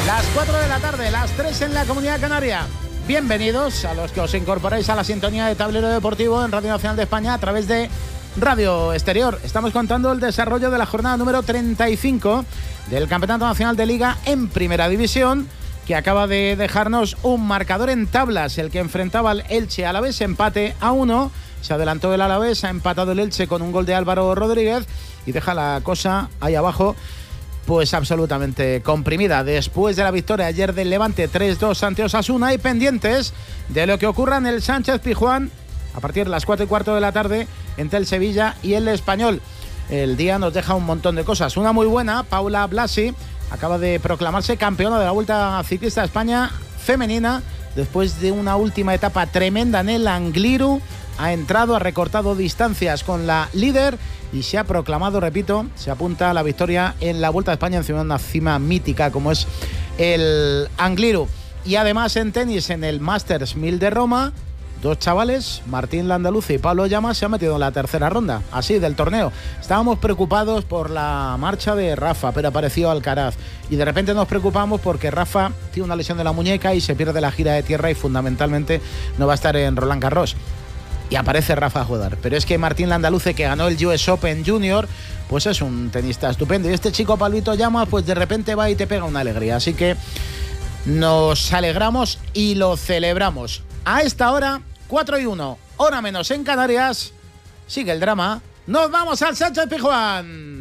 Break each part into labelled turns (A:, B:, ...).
A: Las 4 de la tarde, las 3 en la Comunidad Canaria. Bienvenidos a los que os incorporáis a la sintonía de Tablero Deportivo en Radio Nacional de España a través de Radio Exterior. Estamos contando el desarrollo de la jornada número 35 del Campeonato Nacional de Liga en Primera División, que acaba de dejarnos un marcador en tablas, el que enfrentaba al Elche Alavés, empate a 1. Se adelantó el Alavés, ha empatado el Elche con un gol de Álvaro Rodríguez y deja la cosa ahí abajo pues absolutamente comprimida. Después de la victoria ayer del Levante 3-2 ante Osasuna, y pendientes de lo que ocurra en el Sánchez-Pizjuán a partir de las 4:15 de la tarde entre el Sevilla y el Español. El día nos deja un montón de cosas. Una muy buena, Paula Blasi acaba de proclamarse campeona de la Vuelta Ciclista a España femenina después de una última etapa tremenda en el Angliru. Ha entrado, ha recortado distancias con la líder y se ha proclamado, repito, se apunta a la victoria en la Vuelta a España encima de una cima mítica como es el Angliru. Y además en tenis, en el Masters 1000 de Roma, dos chavales, Martín Landaluce y Pablo Llamas, se han metido en la tercera ronda, así, del torneo. Estábamos preocupados por la marcha de Rafa, pero apareció Alcaraz. Y de repente nos preocupamos porque Rafa tiene una lesión de la muñeca y se pierde la gira de tierra y fundamentalmente no va a estar en Roland Garros. Y aparece Rafa a jugar. Pero es que Martín Landaluce, que ganó el US Open Junior, pues es un tenista estupendo. Y este chico Pablito Llamas, pues de repente va y te pega una alegría. Así que nos alegramos y lo celebramos. A esta hora, 4:01, hora menos en Canarias, sigue el drama. ¡Nos vamos al Sánchez-Pizjuán!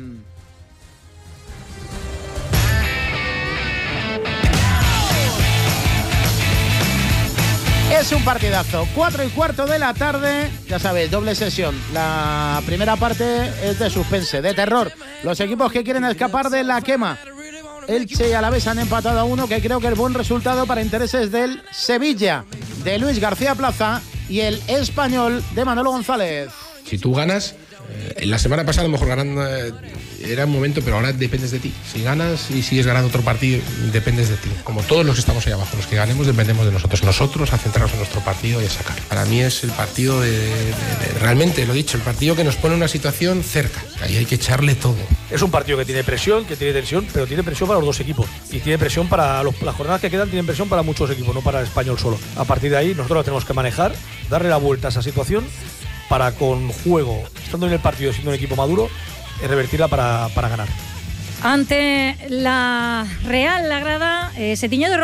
A: Es un partidazo, 4:15 de la tarde, ya sabéis, doble sesión. La primera parte es de suspense, de terror. Los equipos que quieren escapar de la quema. Elche y Alavés han empatado a 1, que creo que es buen resultado para intereses del Sevilla, de Luis García Plaza, y el Español de Manolo González.
B: Si tú ganas, la semana pasada a lo mejor ganando era un momento, pero ahora dependes de ti. Si ganas y sigues ganando otro partido, dependes de ti. Como todos los que estamos ahí abajo, los que ganemos dependemos de nosotros. Nosotros a centrarnos en nuestro partido y a sacar. Para mí es el partido realmente, lo he dicho, el partido que nos pone en una situación cerca. Ahí hay que echarle todo.
C: Es un partido que tiene presión, que tiene tensión, pero tiene presión para los dos equipos. Y tiene presión para las jornadas que quedan, tienen presión para muchos equipos, no para el Español solo. A partir de ahí nosotros lo tenemos que manejar, darle la vuelta a esa situación para, con juego, estando en el partido, siendo un equipo maduro, revertirla para ganar.
D: Ante la Real, la grada se tiñó de